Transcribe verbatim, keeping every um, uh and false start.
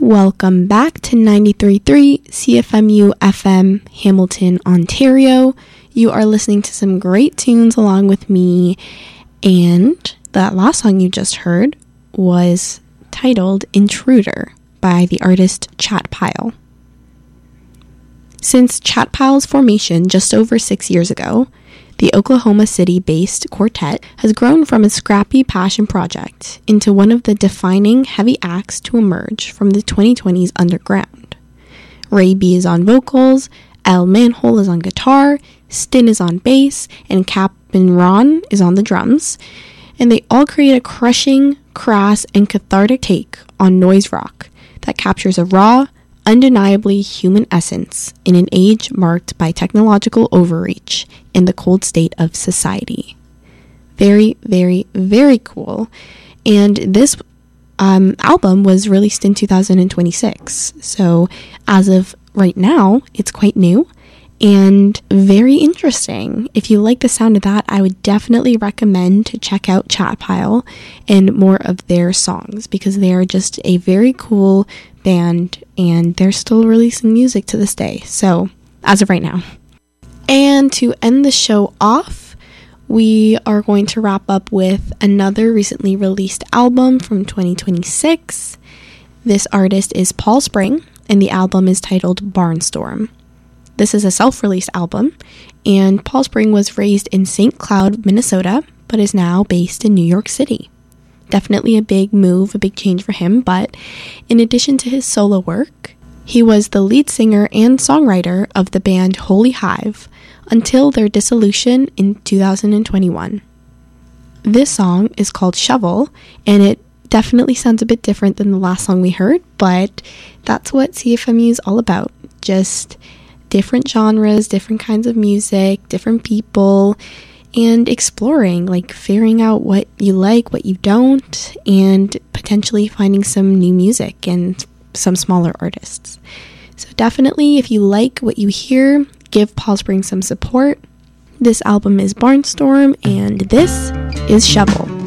Welcome back to ninety-three point three C F M U F M, Hamilton, Ontario. You are listening to some great tunes along with me, and that last song you just heard was titled Intruder by the artist Chatpile. Since Chatpile's formation just over six years ago, the Oklahoma City-based quartet has grown from a scrappy passion project into one of the defining heavy acts to emerge from the twenty twenties underground. Ray B is on vocals, Al Manhole is on guitar, Stin is on bass, and Captain Ron is on the drums, and they all create a crushing, crass, and cathartic take on noise rock that captures a raw, undeniably human essence in an age marked by technological overreach in the cold state of society. Very, very, very cool. And this um, album was released in two thousand twenty-six. So as of right now, it's quite new and very interesting. If you like the sound of that, I would definitely recommend to check out Chatpile and more of their songs, because they are just a very cool band and they're still releasing music to this day. So as of right now. And to end the show off, we are going to wrap up with another recently released album from twenty twenty-six. This artist is Paul Spring, and the album is titled Barnstorm. This is a self-released album, and Paul Spring was raised in Saint Cloud, Minnesota, but is now based in New York City. Definitely a big move, a big change for him, but in addition to his solo work, he was the lead singer and songwriter of the band Holy Hive until their dissolution in two thousand twenty-one. This song is called Shovel, and it definitely sounds a bit different than the last song we heard, but that's what C F M U is all about. Just different genres, different kinds of music, different people, and exploring, like figuring out what you like, what you don't, and potentially finding some new music and some smaller artists. So definitely, if you like what you hear, give Paul Spring some support. This album is Barnstorm, and this is Shovel.